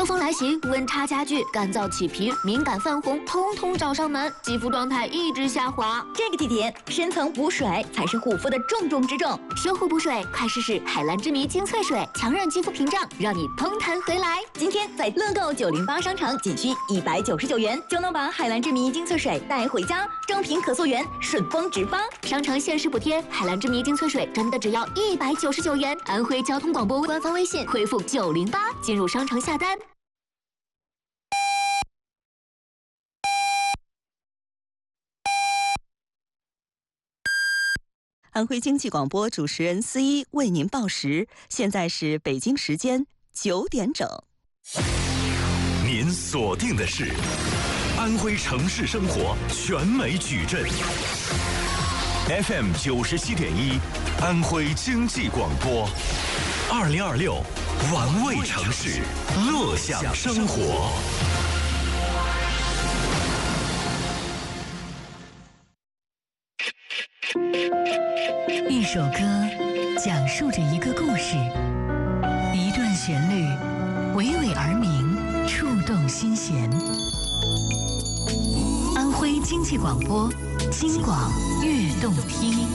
秋风来袭，温差加剧，干燥起皮、敏感泛红，通通找上门，肌肤状态一直下滑。 这个季节，深层补水才是护肤的重中之重。 修护补水，快试试海蓝之谜精粹水，强韧肌肤屏障，让你嘭弹回来。 今天在乐购908商城，仅需199元就能把海蓝之谜精粹水带回家，正品可溯源，顺丰直发。 商城限时补贴，海蓝之谜精粹水真的只要199元。安徽交通广播官方微信回复908进入商城下单。 安徽经济广播主持人思一为您报时，现在是北京时间9点整。 您锁定的是安徽城市生活全美矩阵 FM 97.1，安徽经济广播，2026玩味城市，乐享生活。 一首歌讲述着一个故事，一段旋律娓娓而鸣，触动心弦。安徽经济广播，京广悦动听。